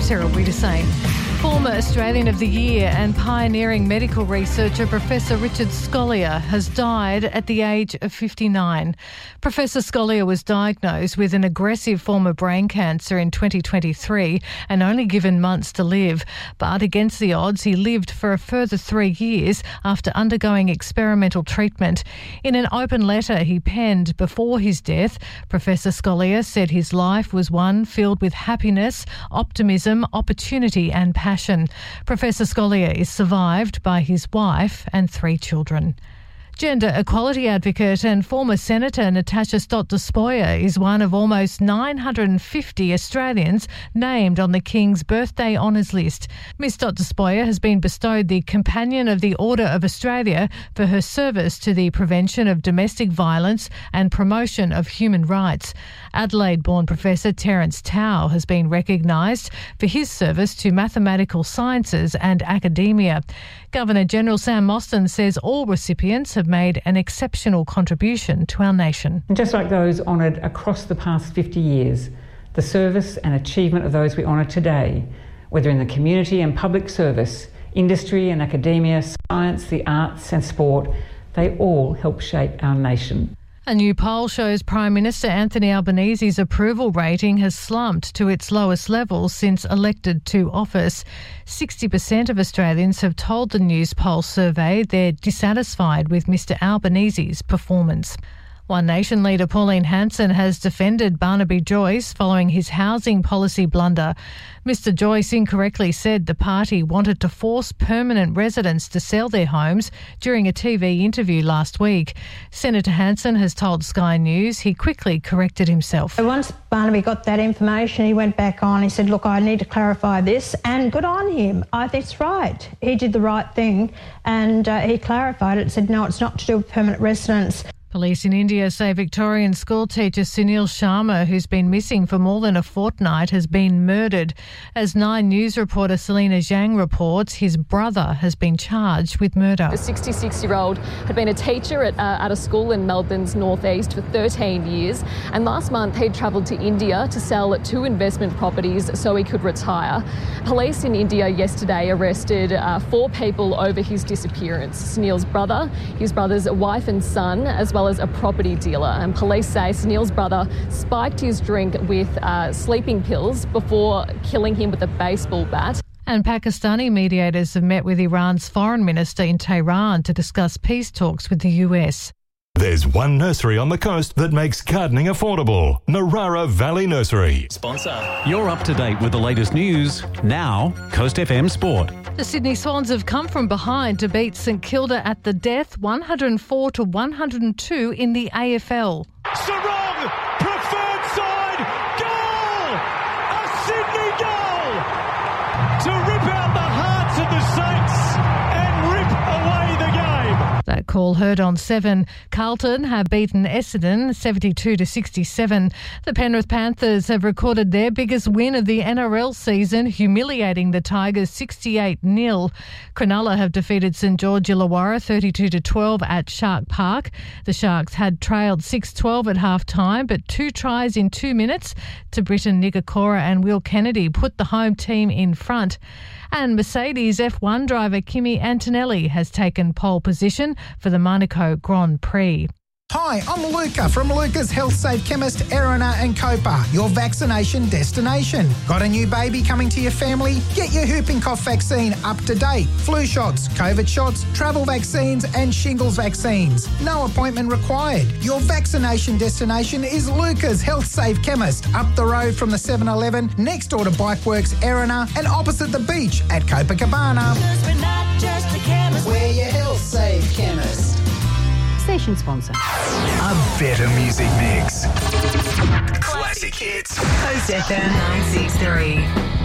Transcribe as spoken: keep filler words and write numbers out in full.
Sarah Wiedersane. Former Australian of the Year and pioneering medical researcher Professor Richard Scolyer has died at the age of fifty-nine. Professor Scolyer was diagnosed with an aggressive form of brain cancer in twenty twenty-three and only given months to live. But against the odds, he lived for a further three years after undergoing experimental treatment. In an open letter he penned before his death, Professor Scolyer said his life was one filled with happiness, optimism, opportunity and passion. Professor Scolyer is survived by his wife and three children. Gender equality advocate and former Senator Natasha Stott-Despoja is one of almost nine hundred fifty Australians named on the King's Birthday Honours List. Miz Stott-Despoja has been bestowed the Companion of the Order of Australia for her service to the prevention of domestic violence and promotion of human rights. Adelaide-born Professor Terence Tao has been recognised for his service to mathematical sciences and academia. Governor-General Sam Mostyn says all recipients have made an exceptional contribution to our nation. And just like those honoured across the past fifty years, the service and achievement of those we honour today, whether in the community and public service, industry and academia, science, the arts and sport, they all help shape our nation. A new poll shows Prime Minister Anthony Albanese's approval rating has slumped to its lowest level since elected to office. sixty percent of Australians have told the News Poll survey they're dissatisfied with Mr Albanese's performance. One Nation leader Pauline Hanson has defended Barnaby Joyce following his housing policy blunder. Mister Joyce incorrectly said the party wanted to force permanent residents to sell their homes during a T V interview last week. Senator Hanson has told Sky News he quickly corrected himself. Once Barnaby got that information, he went back on. He said, look, I need to clarify this, and good on him. I think it's right. He did the right thing, and uh, he clarified it and said, no, it's not to do with permanent residents. Police in India say Victorian schoolteacher Sunil Sharma, who's been missing for more than a fortnight, has been murdered. As Nine News reporter Selena Zhang reports, his brother has been charged with murder. The sixty-six-year-old had been a teacher at, uh, at a school in Melbourne's northeast for thirteen years, and last month he'd travelled to India to sell two investment properties so he could retire. Police in India yesterday arrested uh, four people over his disappearance. Sunil's brother, his brother's wife and son, as well as a property dealer. And police say Sunil's brother spiked his drink with uh, sleeping pills before killing him with a baseball bat. And Pakistani mediators have met with Iran's foreign minister in Tehran to discuss peace talks with the U S. There's one nursery on the coast that makes gardening affordable. Narara Valley Nursery. Sponsor. You're up to date with the latest news. Now, Coast F M Sport. The Sydney Swans have come from behind to beat St Kilda at the death, one hundred four to one hundred two in the A F L. Sarong, preferred side, goal! A Sydney goal! To rip out the hearts of the Saints and rip away the game. That call heard on seven. Carlton have beaten Essendon seventy-two to sixty-seven. The Penrith Panthers have recorded their biggest win of the N R L season, humiliating the Tigers sixty-eight nil. Cronulla have defeated St George Illawarra thirty-two to twelve at Shark Park. The Sharks had trailed six twelve at half-time, but two tries in two minutes to Britton Nigakora and Will Kennedy put the home team in front. And Mercedes F one driver Kimi Antonelli has taken pole position for the Monaco Grand Prix. Hi, I'm Luca from Luca's Health Safe Chemist, Erina and Copa, your vaccination destination. Got a new baby coming to your family? Get your whooping cough vaccine up to date. Flu shots, COVID shots, travel vaccines and shingles vaccines. No appointment required. Your vaccination destination is Luca's Health Safe Chemist, up the road from the seven eleven, next door to Bikeworks Erina and opposite the beach at Copacabana. We're not just a chemist. We're your Health Safe Chemist. Station sponsor. A better music mix. Classic hits. Coast F M nine six three.